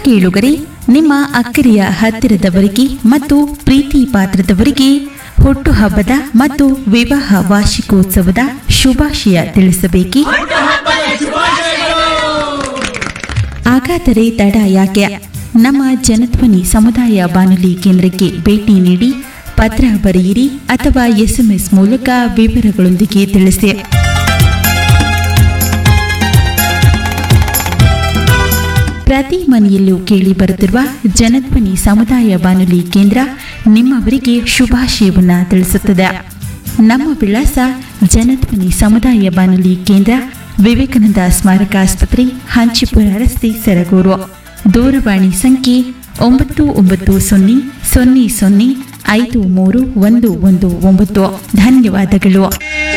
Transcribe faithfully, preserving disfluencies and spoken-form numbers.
ಕೇಳುಗರೆ, ನಿಮ್ಮ ಅಕ್ಕರೆಯ ಹತ್ತಿರದವರಿಗೆ ಮತ್ತು ಪ್ರೀತಿ ಪಾತ್ರದವರಿಗೆ ಹುಟ್ಟುಹಬ್ಬದ ಮತ್ತು ವಿವಾಹ ವಾರ್ಷಿಕೋತ್ಸವದ ಶುಭಾಶಯ ತಿಳಿಸಬೇಕೇ? ಹಾಗಾದರೆ ತಡ ಯಾಕೆ? ನಮ್ಮ ಜನಧ್ವನಿ ಸಮುದಾಯ ಬಾನುಲಿ ಕೇಂದ್ರಕ್ಕೆ ಭೇಟಿ ನೀಡಿ ಪತ್ರ ಬರೆಯಿರಿ ಅಥವಾ ಎಸ್ಎಂಎಸ್ ಮೂಲಕ ವಿವರಗಳೊಂದಿಗೆ ತಿಳಿಸಿ. ಪ್ರತಿ ಮನೆಯಲ್ಲೂ ಕೇಳಿ ಬರುತ್ತಿರುವ ಜನಧ್ವನಿ ಸಮುದಾಯ ಬಾನುಲಿ ಕೇಂದ್ರ ನಿಮ್ಮವರಿಗೆ ಶುಭಾಶಯವನ್ನ ತಿಳಿಸುತ್ತದೆ. ನಮ್ಮ ವಿಳಾಸ ಜನಧ್ವನಿ ಸಮುದಾಯ ಬಾನುಲಿ ಕೇಂದ್ರ, ವಿವೇಕಾನಂದ ಸ್ಮಾರಕ ಆಸ್ಪತ್ರೆ, ಹಂಚಿಪುರ ರಸ್ತೆ, ಸರಗೂರು. ದೂರವಾಣಿ ಸಂಖ್ಯೆ ಒಂಬತ್ತು ಒಂಬತ್ತು ಸೊನ್ನೆ ಸೊನ್ನೆ ಸೊನ್ನೆ ಐದು ಮೂರು ಒಂದು ಒಂದು ಒಂಬತ್ತು. ಧನ್ಯವಾದಗಳು.